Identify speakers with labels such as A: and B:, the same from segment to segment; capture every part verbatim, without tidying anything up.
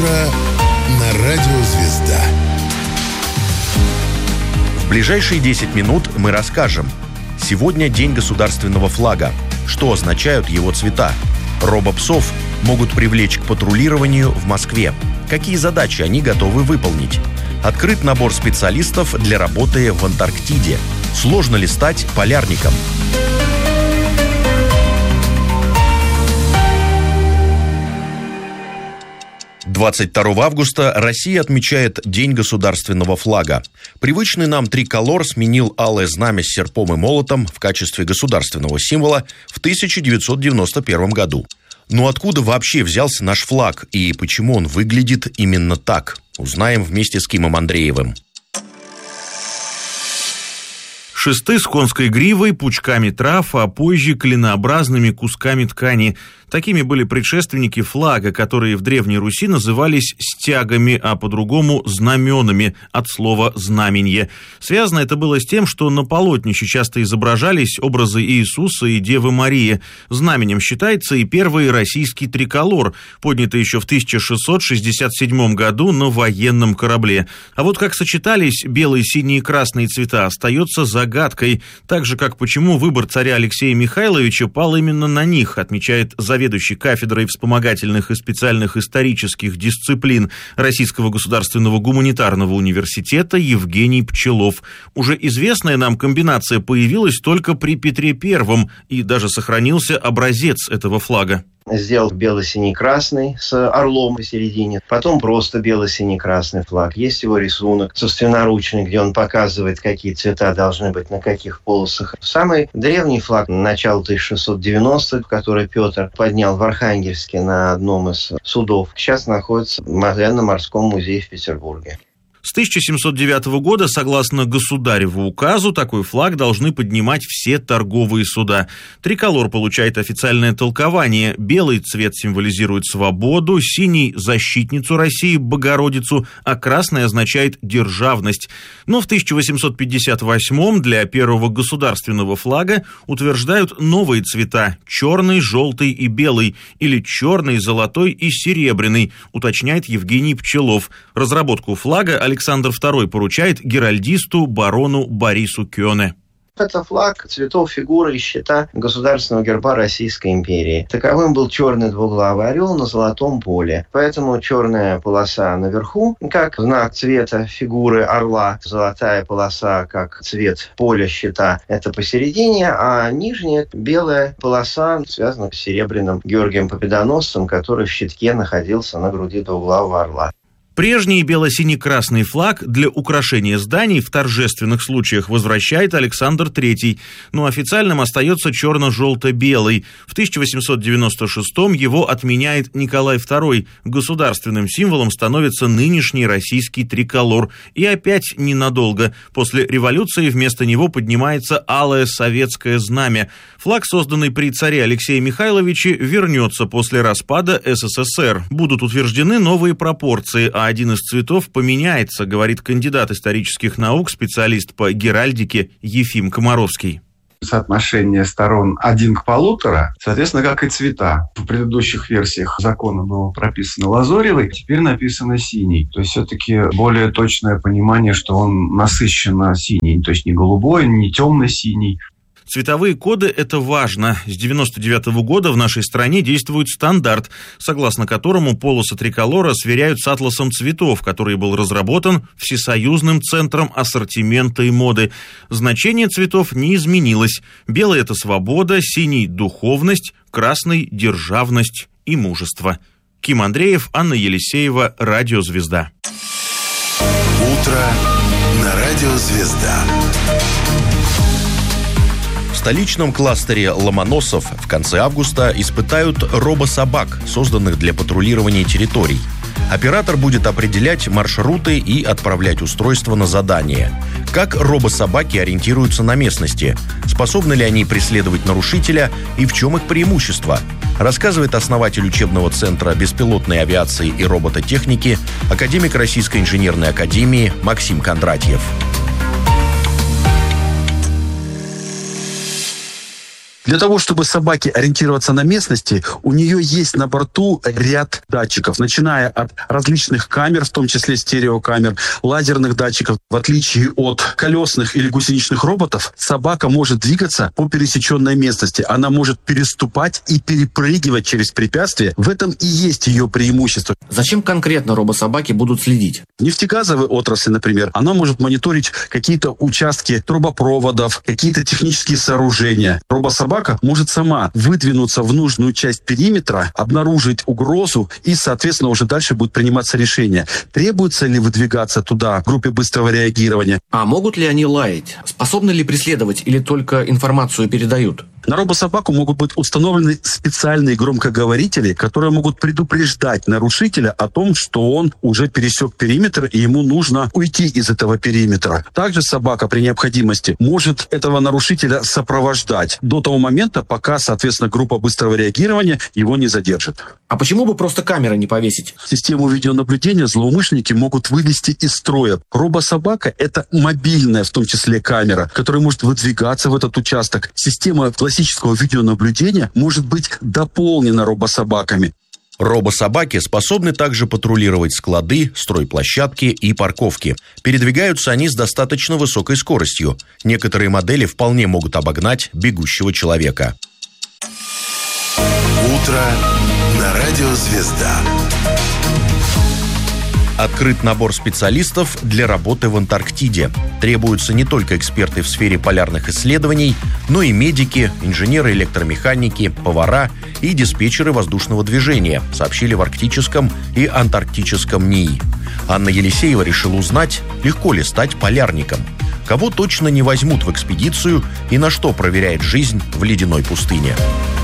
A: утро на Радио Звезда.
B: В ближайшие десять минут мы расскажем. Сегодня День государственного флага. Что означают его цвета? Робопсов могут привлечь к патрулированию в Москве. Какие задачи они готовы выполнить? Открыт набор специалистов для работы в Антарктиде. Сложно ли стать полярником? двадцать второго августа Россия отмечает День государственного флага. Привычный нам триколор сменил алое знамя с серпом и молотом в качестве государственного символа в тысяча девятьсот девяносто первом году. Но откуда вообще взялся наш флаг и почему он выглядит именно так? Узнаем вместе с Кимом Андреевым.
C: Шесты с конской гривой, пучками трав, а позже клинообразными кусками ткани. Такими были предшественники флага, которые в Древней Руси назывались стягами, а по-другому знаменами, от слова «знаменье». Связано это было с тем, что на полотнище часто изображались образы Иисуса и Девы Марии. Знаменем считается и первый российский триколор, поднятый еще в тысяча шестьсот шестьдесят седьмом году на военном корабле. А вот как сочетались белые, синие и красные цвета, остается загадкой. Так же, как почему выбор царя Алексея Михайловича пал именно на них, отмечает заведующий заведующий кафедрой вспомогательных и специальных исторических дисциплин Российского государственного гуманитарного университета Евгений Пчелов. Уже известная нам комбинация появилась только при Петре Первом, и даже сохранился образец этого флага.
D: Сделал бело-синий-красный с орлом посередине, потом просто бело-синий-красный флаг. Есть его рисунок собственноручный, где он показывает, какие цвета должны быть на каких полосах. Самый древний флаг начала тысяча шестьсот девяностых, который Петр поднял в Архангельске на одном из судов, сейчас находится в военно-морском музее в Петербурге.
C: С тысяча семьсот девятого года, согласно государеву указу, такой флаг должны поднимать все торговые суда. Триколор получает официальное толкование. Белый цвет символизирует свободу, синий – защитницу России, Богородицу, а красный означает державность. Но в тысяча восемьсот пятьдесят восьмом для первого государственного флага утверждают новые цвета – черный, желтый и белый, или черный, золотой и серебряный, уточняет Евгений Пчелов. Разработку флага Александр Второй поручает геральдисту барону Борису Кёне.
D: Это флаг цветов фигуры и щита государственного герба Российской империи. Таковым был черный двуглавый орел на золотом поле. Поэтому черная полоса наверху, как знак цвета фигуры орла, золотая полоса, как цвет поля щита, это посередине, а нижняя белая полоса связана с серебряным Георгием Победоносцем, который в щитке находился на груди двуглавого орла.
C: Прежний бело-синий-красный флаг для украшения зданий в торжественных случаях возвращает Александр Третий, но официальным остается черно-желто-белый. В тысяча восемьсот девяносто шестом его отменяет Николай Второй. Государственным символом становится нынешний российский триколор. И опять ненадолго. После революции вместо него поднимается алое советское знамя. Флаг, созданный при царе Алексее Михайловиче, вернется после распада СССР. Будут утверждены новые пропорции, а один из цветов поменяется, говорит кандидат исторических наук, специалист по геральдике Ефим Комаровский.
E: Соотношение сторон один к полутора, соответственно, как и цвета. В предыдущих версиях закона было прописано лазоревый, теперь написано синий. То есть все-таки более точное понимание, что он насыщенно синий, то есть не голубой, не темно-синий.
C: Цветовые коды – это важно. С девяносто девятого года в нашей стране действует стандарт, согласно которому полосы триколора сверяют с атласом цветов, который был разработан Всесоюзным центром ассортимента и моды. Значение цветов не изменилось. Белый – это свобода, синий – духовность, красный – державность и мужество. Ким Андреев, Анна Елисеева, Радио Звезда.
A: Утро на Радио Звезда.
B: В столичном кластере Ломоносов в конце августа испытают робособак, созданных для патрулирования территорий. Оператор будет определять маршруты и отправлять устройство на задание. Как робособаки ориентируются на местности? Способны ли они преследовать нарушителя и в чем их преимущество? Рассказывает основатель учебного центра беспилотной авиации и робототехники, академик Российской инженерной академии Максим Кондратьев.
F: Для того, чтобы собаке ориентироваться на местности, у нее есть на борту ряд датчиков, начиная от различных камер, в том числе стереокамер, лазерных датчиков. В отличие от колесных или гусеничных роботов, собака может двигаться по пересеченной местности. Она может переступать и перепрыгивать через препятствия. В этом и есть ее преимущество.
G: Зачем конкретно робособаки будут следить?
F: В нефтегазовой отрасли, например, она может мониторить какие-то участки трубопроводов, какие-то технические сооружения. Робособака может сама выдвинуться в нужную часть периметра, обнаружить угрозу и, соответственно, уже дальше будет приниматься решение, требуется ли выдвигаться туда в группе быстрого реагирования.
G: А могут ли они лаять? Способны ли преследовать или только информацию передают?
F: На робособаку могут быть установлены специальные громкоговорители, которые могут предупреждать нарушителя о том, что он уже пересек периметр и ему нужно уйти из этого периметра. Также собака при необходимости может этого нарушителя сопровождать до того момента, пока, соответственно, группа быстрого реагирования его не задержит.
G: А почему бы просто камеры не повесить?
F: Систему видеонаблюдения злоумышленники могут вывести из строя. Робособака – это мобильная, в том числе, камера, которая может выдвигаться в этот участок. Система классического видеонаблюдения может быть дополнена робособаками.
B: Робособаки способны также патрулировать склады, стройплощадки и парковки. Передвигаются они с достаточно высокой скоростью. Некоторые модели вполне могут обогнать бегущего человека.
A: Утро на радио «Звезда».
B: Открыт набор специалистов для работы в Антарктиде. Требуются не только эксперты в сфере полярных исследований, но и медики, инженеры-электромеханики, повара и диспетчеры воздушного движения, сообщили в Арктическом и Антарктическом НИИ. Анна Елисеева решила узнать, легко ли стать полярником. Кого точно не возьмут в экспедицию и на что проверяет жизнь в ледяной пустыне.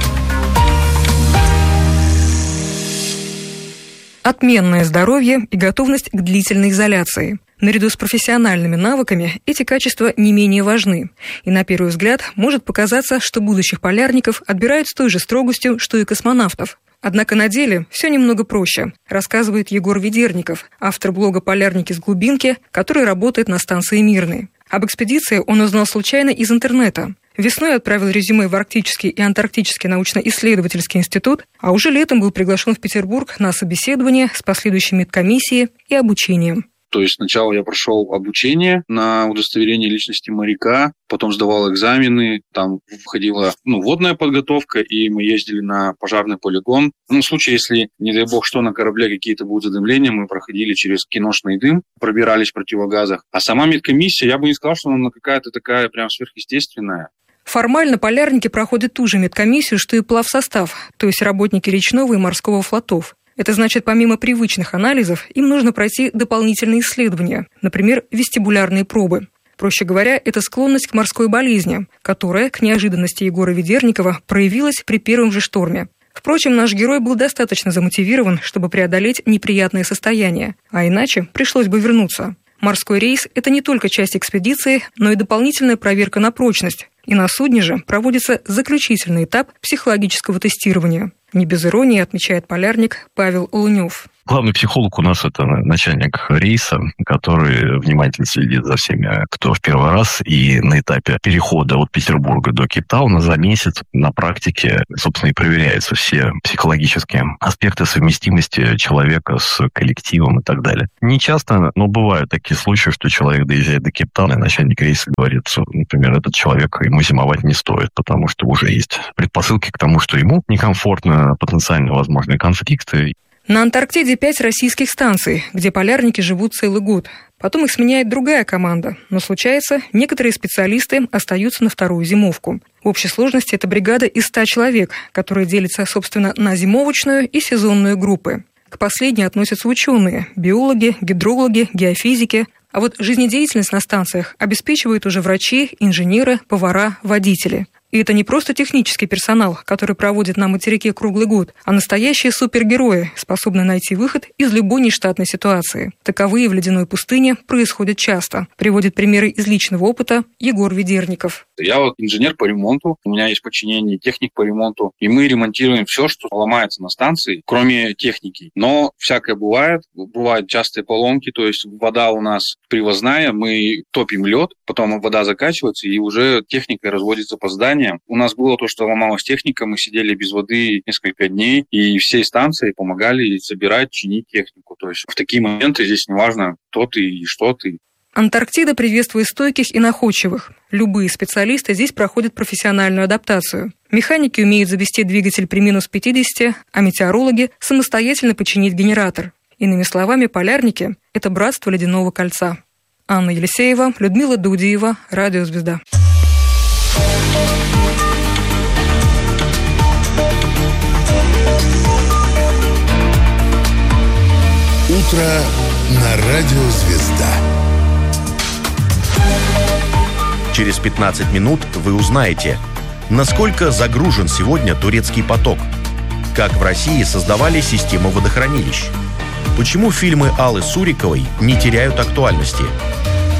H: Отменное здоровье и готовность к длительной изоляции. Наряду с профессиональными навыками эти качества не менее важны. И на первый взгляд может показаться, что будущих полярников отбирают с той же строгостью, что и космонавтов. Однако на деле все немного проще, рассказывает Егор Ведерников, автор блога «Полярники с глубинки», который работает на станции Мирной. Об экспедиции он узнал случайно из интернета. Весной отправил резюме в Арктический и Антарктический научно-исследовательский институт, а уже летом был приглашен в Петербург на собеседование с последующей медкомиссией и обучением.
I: То есть сначала я прошел обучение на удостоверение личности моряка, потом сдавал экзамены, там входила ну, водная подготовка, и мы ездили на пожарный полигон. Ну, в случае, если, не дай бог, что на корабле какие-то будут задымления, мы проходили через киношный дым, пробирались в противогазах. А сама медкомиссия, я бы не сказал, что она какая-то такая прям сверхъестественная.
H: Формально полярники проходят ту же медкомиссию, что и плавсостав, то есть работники речного и морского флотов. Это значит, помимо привычных анализов, им нужно пройти дополнительные исследования, например, вестибулярные пробы. Проще говоря, это склонность к морской болезни, которая, к неожиданности Егора Ведерникова, проявилась при первом же шторме. Впрочем, наш герой был достаточно замотивирован, чтобы преодолеть неприятное состояние, а иначе пришлось бы вернуться. Морской рейс – это не только часть экспедиции, но и дополнительная проверка на прочность. И на судне же проводится заключительный этап психологического тестирования. Не без иронии отмечает полярник Павел Лунев.
J: Главный психолог у нас – это начальник рейса, который внимательно следит за всеми, кто в первый раз. И на этапе перехода от Петербурга до Кейптауна за месяц на практике, собственно, и проверяются все психологические аспекты совместимости человека с коллективом и так далее. Не часто, но бывают такие случаи, что человек доезжает до Кейптауна, и начальник рейса говорит, что, например, этот человек, ему зимовать не стоит, потому что уже есть предпосылки к тому, что ему некомфортно, потенциально возможные конфликты.
H: На Антарктиде пять российских станций, где полярники живут целый год. Потом их сменяет другая команда. Но случается, некоторые специалисты остаются на вторую зимовку. В общей сложности это бригада из ста человек, которая делится, собственно, на зимовочную и сезонную группы. К последней относятся ученые – биологи, гидрологи, геофизики. А вот жизнедеятельность на станциях обеспечивают уже врачи, инженеры, повара, водители. И это не просто технический персонал, который проводит на материке круглый год, а настоящие супергерои, способные найти выход из любой нештатной ситуации. Таковые в ледяной пустыне происходят часто. Приводит примеры из личного опыта Егор Ведерников.
I: Я вот инженер по ремонту, у меня есть подчинение, техник по ремонту, и мы ремонтируем все, что ломается на станции, кроме техники. Но всякое бывает, бывают частые поломки, то есть вода у нас привозная, мы топим лед, потом вода закачивается, и уже техника разводится по зданию, здания. У нас было то, что ломалась техника, мы сидели без воды несколько дней, и всей станции помогали собирать, чинить технику. То есть в такие моменты здесь неважно, кто ты и что ты.
H: Антарктида приветствует стойких и находчивых. Любые специалисты здесь проходят профессиональную адаптацию. Механики умеют завести двигатель при минус пятидесяти, а метеорологи самостоятельно починить генератор. Иными словами, полярники – это братство ледяного кольца. Анна Елисеева, Людмила Дудиева, Радио «Звезда».
A: Утро на Радио «Звезда».
B: Через пятнадцать минут вы узнаете, насколько загружен сегодня турецкий поток, как в России создавали систему водохранилищ, почему фильмы Аллы Суриковой не теряют актуальности